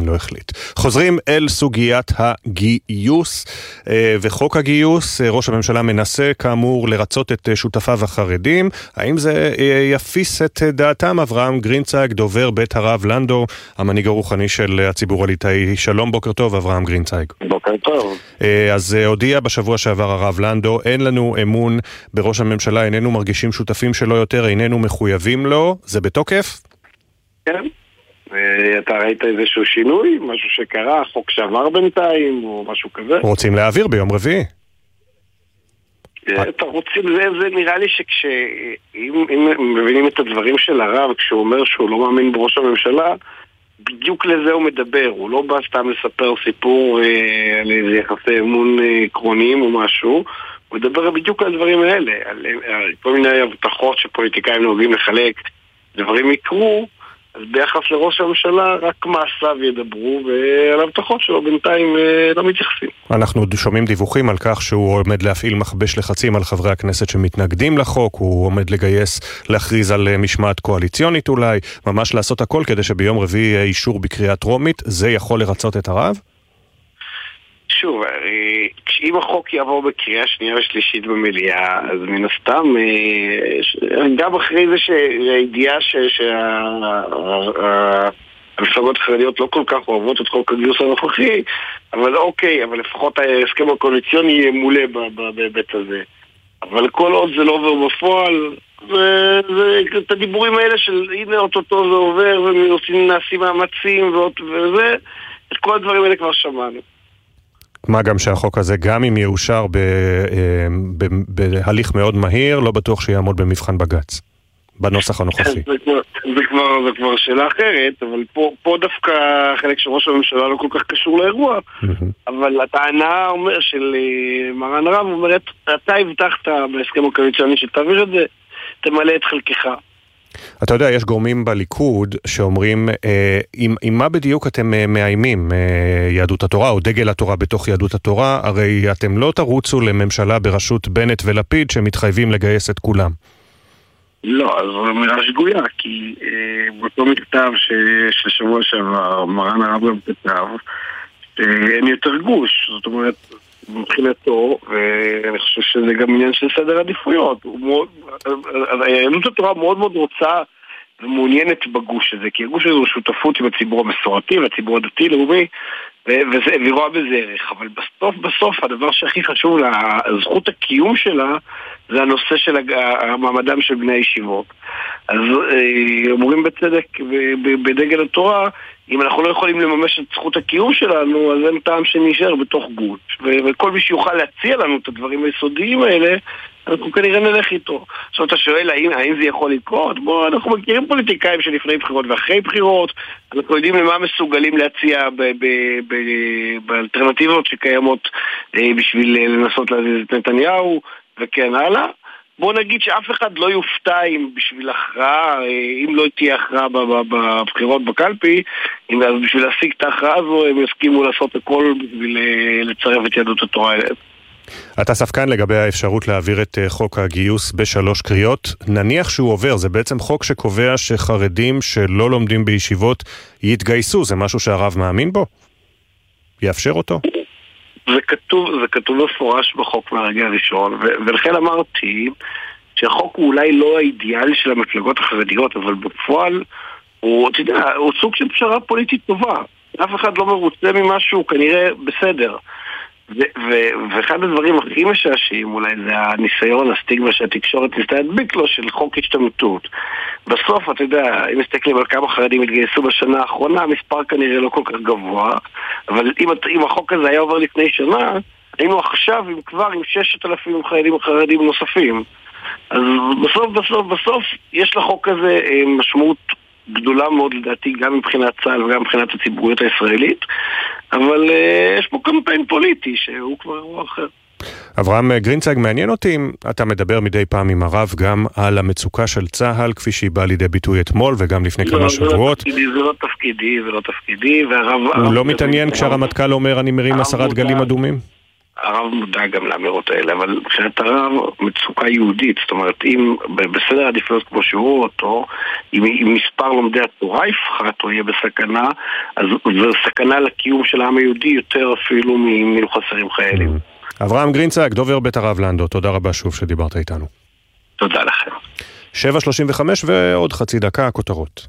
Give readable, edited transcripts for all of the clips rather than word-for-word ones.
לא החליט. חוזרים אל סוגיית הגיוס וחוק הגיוס. ראש הממשלה מנסה כאמור לרצות את שותפיו החרדים. האם זה יפיס את דעתם? אברהם גרינצייג, דובר בית הרב לנדו, המנהיג הרוחני של הציבור הליטאי. שלום, בוקר טוב אברהם גרינצייג. בוקר טוב. אז הודיע בשבוע שעבר הרב לנדו, אין לנו אמון בראש הממשלה, איננו מרגישים שותפים שלו יותר, איננו מחויבים לו. זה בתוקף? כן. אתה ראית איזשהו שינוי? משהו שקרה, חוק שעבר בינתיים או משהו כזה? רוצים להעביר ביום רביעי. אתה רוצים, זה נראה לי אם מבינים את הדברים של הרב, כשהוא אומר שהוא לא מאמין בראש הממשלה, בדיוק לזה הוא מדבר. הוא לא בא סתם לספר סיפור על איזה יחסי אמון עקרוניים או משהו. הוא מדבר בדיוק על הדברים האלה, על כל מיני הבטחות שפוליטיקאים נוהגים לחלק, דברים יקרו, אז ביחס לראש הממשלה רק מעשיו ידברו, ועל הבטחות שלו בינתיים לא מתייחסים. אנחנו שומעים דיווחים על כך שהוא עומד להפעיל מכבש לחצים על חברי הכנסת שמתנגדים לחוק, הוא עומד להכריז על משמעת קואליציונית אולי, ממש לעשות הכל כדי שביום רביעי יהיה אישור בקריאה טרומית. זה יכול לרצות את הרב? שוב, אם החוק יעבור בקריאה שנייה ושלישית במליאה, אז מן הסתם, גם אחרי זה שהידיעה שהמפלגות החרדיות לא כל כך אוהבות את חוק הגיוס הנוכחי, אבל אוקיי, אבל לפחות ההסכם הקואליציוני יהיה מולא בהיבט הזה. אבל כל עוד זה לא עובר בפועל, את הדיבורים האלה של הנה אוטוטו זה עובר ונעשים מאמצים וזה, את כל הדברים האלה כבר שמענו. מה גם שהחוק הזה, גם אם יאושר בהליך מאוד מהיר, לא בטוח שיעמוד במבחן בג"ץ, בנוסח הנוכחי. זה כבר שאלה אחרת, אבל פה דווקא חלק של ראש הממשלה לא כל כך קשור לאירוע, אבל הטענה של מרן הרב אומרת, אתה הבטחת בהסכם הקואליציוני שתעביר את זה, תמלא את חלקך. אתה יודע, יש גורמים בליכוד שאומרים, עם מה בדיוק אתם מאיימים, יהדות התורה או דגל התורה בתוך יהדות התורה? הרי אתם לא תרוצו לממשלה בראשות בנט ולפיד שמתחייבים לגייס את כולם. לא, אז זו אמירה שגויה, כי באותו מכתב של שבוע שעבר, מרן הרב גם כתב, אין יותר גוש, זאת אומרת, מבחינתו, ואני חושב שזה גם עניין של סדר עדיפויות. יהדות התורה מאוד מאוד רוצה ומעוניינת בגוש הזה, כי הגוש הזה הוא שותפות עם הציבור המסורתי והציבור הדתי-לאומי, והיא רואה בזה ערך. אבל בסוף הדבר שהכי חשוב לזכות הקיום שלה, זה הנושא של המעמדם של בני הישיבות. אז אומרים בצדק בדגל התורה, אם אנחנו לא יכולים לממש את זכות הקיום שלנו, אז אין טעם שנשאר בתוך גוש. וכל מי שיוכל להציע לנו את הדברים היסודיים האלה, אנחנו כנראה נלך איתו. עכשיו אתה שואל האם זה יכול לקרות? בוא, אנחנו מכירים פוליטיקאים שלפני בחירות ואחרי בחירות, אנחנו יודעים למה מסוגלים להציע באלטרנטיבות שקיימות בשביל לנסות להזיז את נתניהו וכן הלאה. בוא נגיד שאף אחד לא יופתע אם בשביל הכרעה, אם לא תהיה הכרעה בבחירות בקלפי, אם בשביל להשיג את ההכרעה הזו הם יסכימו לעשות הכל בשביל לצרף את יהדות התורה אליהם. אתה ספקן לגבי האפשרות להעביר את חוק הגיוס בשלוש קריאות. נניח שהוא עובר, זה בעצם חוק שקובע שחרדים שלא לומדים בישיבות יתגייסו. זה משהו שהרב מאמין בו? יאפשר אותו? זה כתוב מפורש בחוק מהרגע הראשון, ולכן אמרתי שהחוק הוא אולי לא האידיאל של המפלגות החרדיות, אבל בפועל הוא סוג של פשרה פוליטית טובה. אף אחד לא מרוצה ממשהו, כנראה בסדר. ואחד הדברים הכי משעשיים אולי זה הניסיון, הסטיגמה שהתקשורת ניסתה להדביק לו של חוק השתמטות. בסוף, אתה יודע, אם מסתכלים על כמה חרדים התגייסו בשנה האחרונה, המספר כנראה לא כל כך גבוה, אבל אם החוק הזה היה עובר לפני שנה, היינו עכשיו כבר עם 6,000 חרדים נוספים. אז בסוף יש לחוק הזה משמעות גדולה מאוד לדעתי, גם מבחינת צה"ל וגם מבחינת הציבוריות הישראלית, אבל יש פה קמפיין פוליטי שהוא כבר אירוע אחר. אברהם גרינצייג, מעניין אותי אם אתה מדבר מדי פעם עם הרב גם על המצוקה של צה"ל, כפי שהיא באה לידי ביטוי אתמול וגם לפני כמה שבועות. זה לא תפקידי, והרב... הוא לא מתעניין כשהרמטכ"ל אומר אני מרים 10 דגלים אדומים? הרב מודע גם לאמירות האלה, אבל מבחינת הרב מצוקה יהודית, זאת אומרת, אם בסדר עדיפויות כמו שהוא אותו, אם מספר לומדי התורה יפחת או יהיה בסכנה, אז זו סכנה לקיום של העם היהודי יותר אפילו מלא חסרים חיילים. אברהם גרינצייג, דובר בית הרב לנדו, תודה רבה שוב שדיברת איתנו. תודה לכם. 7:35 ועוד חצי דקה, הכותרות.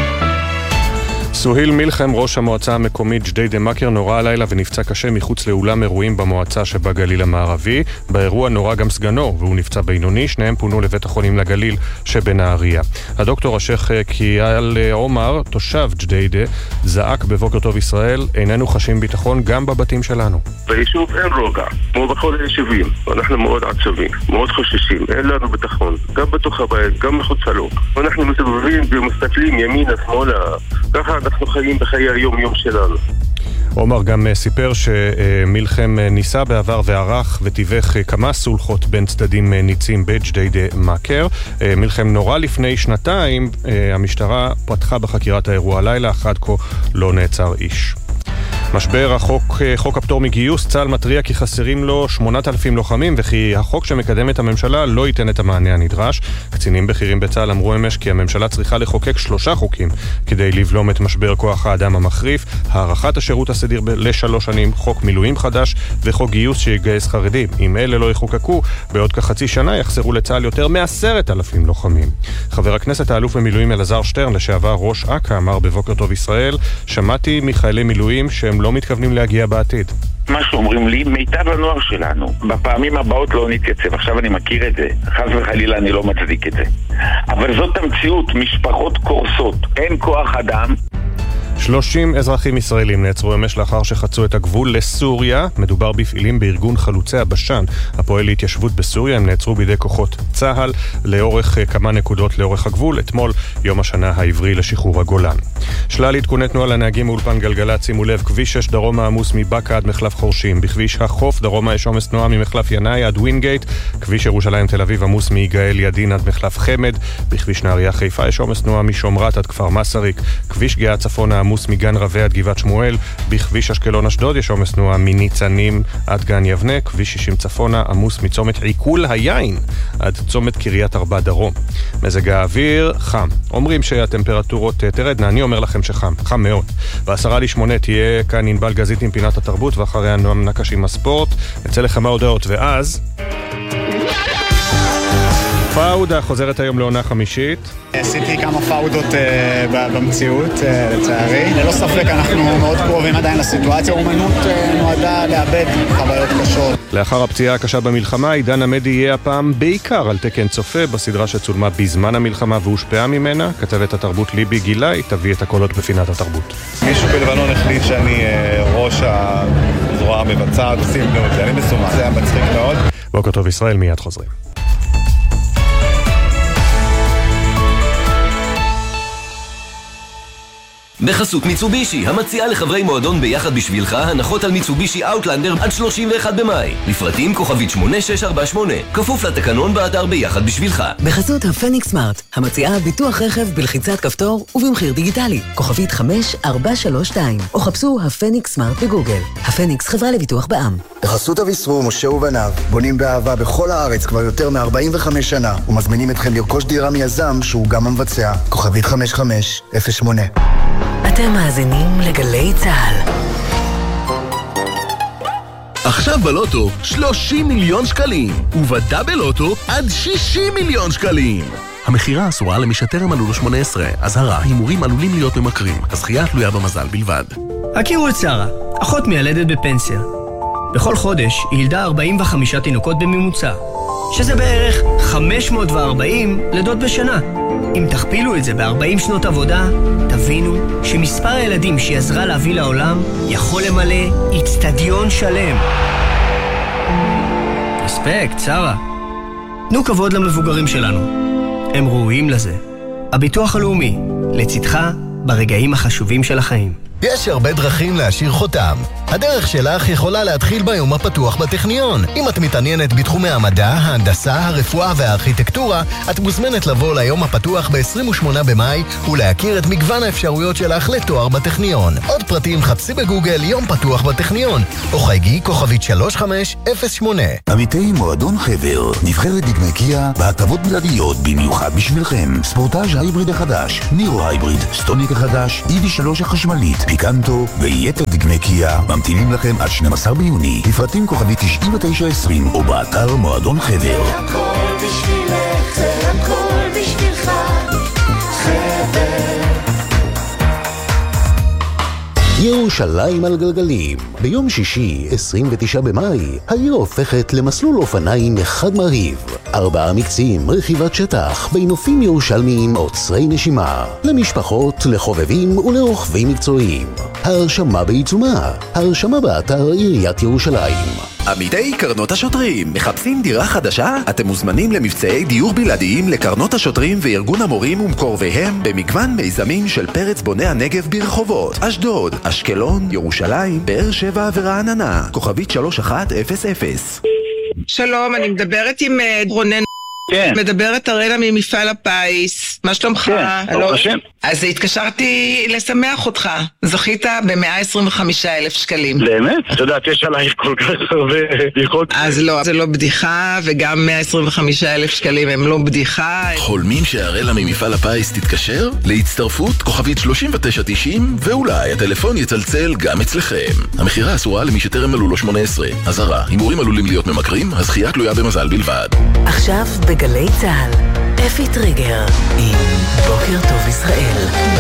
סוהיל מלחם, ראש המועצה המקומית ג'דיידה מכר, נורא הלילה ונפצע קשה מחוץ לאולם אירועים במועצה שבגליל המערבי. באירוע נורא גם סגנו והוא נפצע בינוני, שניהם פונו לבית החולים לגליל שבנהריה. הדוקטור השייך קיאל עומר, תושב ג'דיידה, זעק בבוקר טוב ישראל, איננו חשים ביטחון גם בבתים שלנו. ביישוב אין רוגע, כמו בכל היישובים. אנחנו מאוד עצובים, מאוד חוששים, אין לנו ביטחון, גם בתוך הבית, גם מחוצה לו. אנחנו מסתובבים ומסתכלים ימינה, שמאלה, ככה אנחנו חיים בחיי היום-יום שלנו. עומר גם סיפר שמלחם ניסה בעבר וערך ותיווך כמה סולחות בין צדדים ניצים בג'דיידה מכר. מלחם נורא לפני שנתיים, המשטרה פתחה בחקירת האירוע הלילה, עד כה לא נעצר איש. משבר חוק הפטור מגיוס, צה"ל מטריע כי חסרים לו 8,000 לוחמים וכי החוק שמקדמת הממשלה לא ייתן את המענה הנדרש. קצינים בכירים בצה"ל אמרו אמש כי הממשלה צריכה לחוקק 3 חוקים כדי לבלום את משבר כוח האדם המחריף: הארכת השירות הסדיר ל3 שנים, חוק מילואים חדש וחוק גיוס שיגייס חרדים. אם אלה לא יחוקקו, בעוד כחצי שנה יחסרו לצה"ל יותר מ10,000 לוחמים. חבר הכנסת האלוף במילואים אלעזר שטרן, לשעבר ראש אכ"א, אמר בבוקר טוב ישראל, שמעתי מחיילי מילואים שהם לא מתכוונים להגיע בעתיד. מה שאומרים לי, מיטב הנוער שלנו, בפעמים הבאות לא נתייצב. עכשיו אני מכיר את זה, חס וחלילה אני לא מצדיק את זה, אבל זאת המציאות, משפחות קורסות, אין כוח אדם. 30 אזרחים ישראלים נעצרו אמש לאחר שחצו את הגבול לסוריה. מדובר בפעילים בארגון חלוצי הבשן, הפועל להתיישבות בסוריה. הם נעצרו בידי כוחות צה"ל לאורך כמה נקודות לאורך הגבול. אתמול יום השנה העברי לשחרור הגולן. שלל עדכוני תנועה לנהגים מאולפן גלגלצ. שימו לב, כביש 6 דרומה עמוס מבאקה עד מחלף חורשים. בכביש החוף דרומה יש עומס תנועה ממחלף ינאי עד ווינגייט. כביש ירושלים תל אביב עמוס מיגאל ידין עד מחלף חמד. בכביש נהריה חיפה יש עומס תנועה משומרת עד כפר מסריק. כביש גאה צפונה עמוס מגן רבי עד גבעת שמואל. בכביש אשקלון אשדוד יש עומס תנועה מניצנים עד גן יבנה. כביש 60 צפונה עמוס מצומת עיקול היין עד צומת קריית ארבע דרום. מזג האוויר חם. אומרים שהטמפרטורות תרדנה, אני אומר לכם שחם, חם מאוד. ב7:50 תהיה כאן ענבל גזית עם פינת התרבות, ואחריה נועם נקש עם הספורט. נצא לכמה הודעות ואז פאודה חוזרת היום לעונה חמישית. עשיתי כמה פאודות במציאות, לצערי. ללא ספק אנחנו מאוד קרובים עדיין לסיטואציה. אומנות נועדה לאבד חוויות קשות. לאחר הפציעה הקשה במלחמה, עידן עמדי יהיה הפעם בעיקר על תקן צופה בסדרה שצולמה בזמן המלחמה והושפעה ממנה. כתבת התרבות ליבי גילאי תביא את הקולות בפינת התרבות. מישהו בלבנון החליט שאני ראש הזרוע המבצעת, עושים לו את זה, אני מסומך. זה היה מצחיק מאוד. בוקר טוב ישראל, מיד חוזרים. בחסות מיצובישי, המציעה לחברי מועדון ביחד בשבילך הנחות על מיצובישי אאוטלנדר עד 31 במאי. לפרטים כוכבית 8648, כפוף לתקנון באתר ביחד בשבילך. בחסות הפניקס סמארט, המציעה ביטוח רכב בלחיצת כפתור ובמחיר דיגיטלי, כוכבית 5432, או חפשו הפניקס סמארט בגוגל. הפניקס, חברה לביטוח בע"מ. בחסות אביסרו, משה ובניו, בונים באהבה בכל הארץ כבר יותר מ-45 שנה, ומזמינים אתכם לרכוש דירה מיזם שהוא גם המבצע, כוכבית 5508. אתם מאזינים לגלי צה"ל. עכשיו בלוטו 30 מיליון שקלים, ובדאבל לוטו עד 60 מיליון שקלים. המחירה אסורה למי שטרם מלאו לו 18. אזהרה, הימורים עלולים להיות ממכרים. הזכייה תלויה במזל בלבד. הכירו את שרה, אחות מיילדת בפנסיה. בכל חודש היא ילדה 45 תינוקות בממוצע, שזה בערך 540 לידות בשנה. אם תכפילו את זה ב-40 שנות עבודה, תבינו שמספר הילדים שהיא עזרה להביא לעולם יכול למלא אצטדיון שלם. אספקט, שרה. תנו כבוד למבוגרים שלנו. הם ראויים לזה. הביטוח הלאומי, לצדך ברגעים החשובים של החיים. יש הרבה דרכים להשאיר חותם. הדרך שלך יכולה להתחיל ביום הפתוח בטכניון. אם את מתעניינת בתחומי המדע, ההנדסה, הרפואה והארכיטקטורה, את מוזמנת לבוא ליום הפתוח ב-28 במאי ולהכיר את מגוון האפשרויות שלך לתואר בטכניון. עוד פרטים חפשי בגוגל יום פתוח בטכניון, או חייגי כוכבית 3508. עמיתי מועדון חבר, נבחרת דגמי קיה בהטבות בלעדיות במיוחד בשבילכם. ספורטאז' הייבריד החדש, נירו הייבריד, סטוניק החדש, EV3 החשמלית, פיקנטו ויתר דגמי קיה ממתינים לכם עד 12 ביוני. לפרטים כוכבית 9920 או באתר מועדון חבר. הכל בשבילך, זה הכל בשבילך, חבר. ירושלים על גלגלים. ביום שישי, 29 במאי, העיר הופכת למסלול אופניים אחד מרהיב. 4 מקצים, רכיבת שטח, בנופים ירושלמיים עוצרי נשימה. למשפחות, לחובבים ולרוכבים מקצועיים. ההרשמה בעיצומה. ההרשמה באתר עיריית ירושלים. עמיתי קרנות השוטרים, מחפשים דירה חדשה? אתם מוזמנים למבצעי דיור בלעדיים לקרנות השוטרים וארגון המורים ומקורביהם במגוון מיזמים של פרץ בוני הנגב ברחובות אשדוד, אשקלון, ירושלים, באר שבע ורעננה. כוכבית 3100. שלום, אני מדברת עם רונן. כן. מדברת ארנה ממפעל הפיס. מה שלומך? כן, ברוך השם. אז התקשרתי לשמח אותך. זכית ב-125,000 שקלים. באמת? את יודעת, יש עלייך כל כך הרבה בדיחות. אז לא, זה לא בדיחה, וגם 125,000 שקלים הם לא בדיחה. חולמים שהרלה ממפעל הפיס תתקשר? להצטרפות כוכבית 3990, ואולי הטלפון יצלצל גם אצלכם. המחירה אסורה למי שטרם מלאו לו 18. אזהרה, הימורים עלולים להיות ממכרים, הזכייה תלויה במזל בלבד. עכשיו בגלי צהל, אפי טריגר עם בוקר טוב ישראל.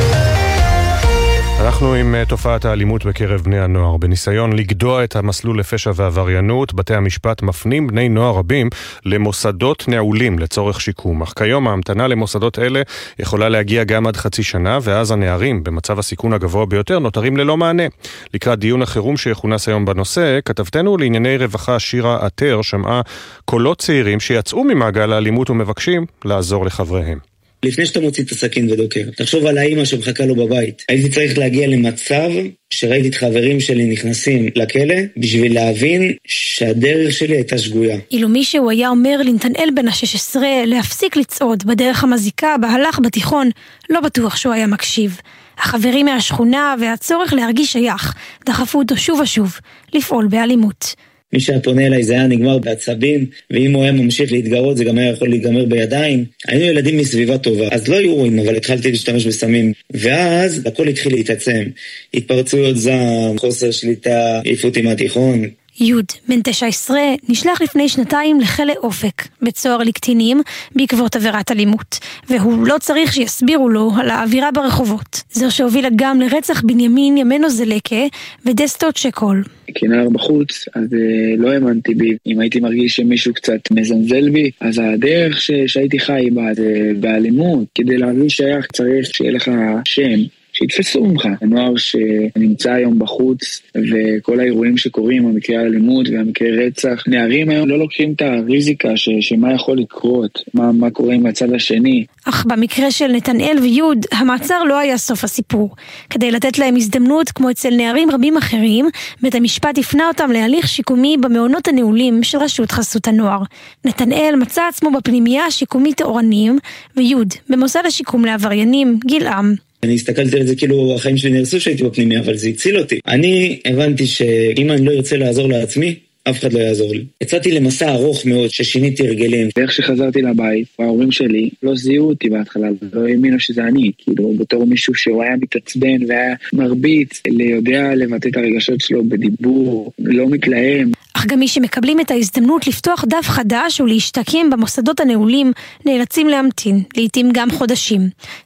אנחנו עם תופעת האלימות בקרב בני הנוער. בניסיון לגדוע את המסלול לפשע ועבריינות, בתי המשפט מפנים בני נוער רבים למוסדות נעולים לצורך שיקום. אך כיום ההמתנה למוסדות אלה יכולה להגיע גם עד חצי שנה, ואז הנערים במצב הסיכון הגבוה ביותר נותרים ללא מענה. לקראת דיון החירום שיכונס היום בנושא, כתבתנו לענייני רווחה שירה עטר שמעה קולות צעירים שיצאו ממעגל האלימות ומבקשים לעזור לחבריהם. לפני שאתה מוציא את הסכין ודוקר, תחשוב על האמא שמחכה לו בבית. הייתי צריך להגיע למצב שראיתי את חברים שלי נכנסים לכלא בשביל להבין שהדרך שלי הייתה שגויה. אילו מישהו היה אומר לנתנאל בן ה-16 להפסיק לצעוד בדרך המזיקה בהלך בתיכון, לא בטוח שהוא היה מקשיב. החברים מהשכונה והצורך להרגיש שייך דחפו אותו שוב ושוב לפעול באלימות. מי שהיה פונה אליי זה היה נגמר בעצבים, ואם הוא היה ממשיך להתגרות זה גם היה יכול להיגמר בידיים. היינו ילדים מסביבה טובה, אז לא היו רואים, אבל התחלתי להשתמש בסמים. ואז הכל התחיל להתעצם. התפרצויות זעם, חוסר שליטה, עייפות עם התיכון. יוד, בן 19, נשלח לפני שנתיים לכלא אופק, בצוהר לקטינים, בעקבות עבירת אלימות. והוא לא צריך שיסבירו לו על האווירה ברחובות. זו שהובילה גם לרצח בנימין ימנו זלקה ודסטות שקול. כנער בחוץ, אז לא האמנתי בי. אם הייתי מרגיש שמישהו קצת מזנזל בי, אז הדרך שהייתי חי בה זה באלימות. כדי להבין שייך צריך שיהיה לך שם. שיתפסו ממך. הנוער שנמצא היום בחוץ וכל האירועים שקורים, המקרה האלימות והמקרה רצח, נערים היום לא לוקחים את הריזיקה שמה יכול לקרות, מה קורה עם הצד השני. אך במקרה של נתנאל ויוד, המעצר לא היה סוף הסיפור. כדי לתת להם הזדמנות, כמו אצל נערים רבים אחרים, בית המשפט הפנה אותם להליך שיקומי במעונות הנעולים של רשות חסות הנוער. נתנאל מצא עצמו בפנימייה השיקומית אורנים, ויוד במוסד השיקום לעבריינים גילעם. אני הסתכלתי על זה כאילו החיים שלי נרסו שהייתי בפנימיה, אבל זה הציל אותי. אני הבנתי שאם אני לא ירצה לעזור לעצמי, אף אחד לא יעזור לי. יצאתי למסע ארוך מאוד ששיניתי הרגלים. איך שחזרתי לבית, ההורים שלי לא זיהו אותי בהתחלה, לא האמינו שזה אני, כאילו בתור מישהו שהוא היה מתעצבן והיה מרביץ, יודע לבטא את הרגשות שלו בדיבור, לא מתלהם. אך גם מי שמקבלים את ההזדמנות לפתוח דף חדש ולהשתקם במוסדות הנעולים נאלצים להמתין, לעתים גם חודשים.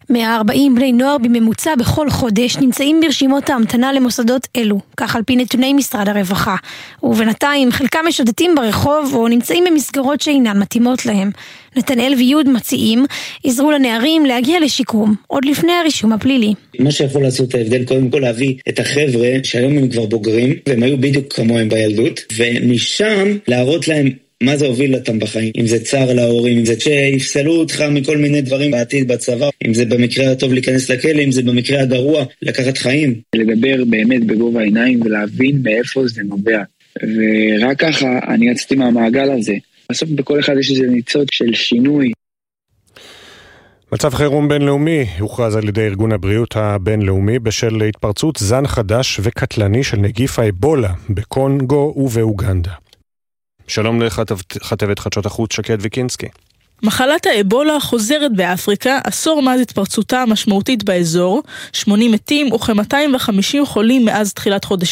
140 בני נוער בממוצע בכל חודש נמצאים ברשימות ההמתנה למוסדות אלו, כך על פי נתוני משרד הרווחה. ובינתיים חלקם משוטטים ברחוב או נמצאים במסגרות שאינן מתאימות להם. נתנאל ויוד מציעים עזרו לנערים להגיע לשיקום עוד לפני הרישום הפלילי. מה שיכול לעשות את ההבדל, קודם כל להביא את החבר'ה שהיום הם כבר בוגרים והם היו בדיוק כמוהם בילדות, ומשם להראות להם מה זה הוביל אותם בחיים? אם זה צער להורים, אם זה שיפסלו אותך מכל מיני דברים בעתיד בצבא, אם זה במקרה הטוב להיכנס לכלא, אם זה במקרה הגרוע לקחת חיים. לדבר באמת בגובה העיניים ולהבין מאיפה זה נובע. ורק ככה אני יצאתי מהמעגל הזה. בסוף בכל אחד יש איזה ניצוץ של שינוי. מצב חירום בינלאומי הוכרז על ידי ארגון הבריאות הבינלאומי בשל התפרצות זן חדש וקטלני של נגיף האבולה בקונגו ובאוגנדה. שלום לכתבת חדשות החוץ שקד ויקינסקי. מחלת האבולה חוזרת באפריקה, עשור מאז התפרצותה המשמעותית באזור, 80 מתים וכ-250 חולים מאז תחילת חודש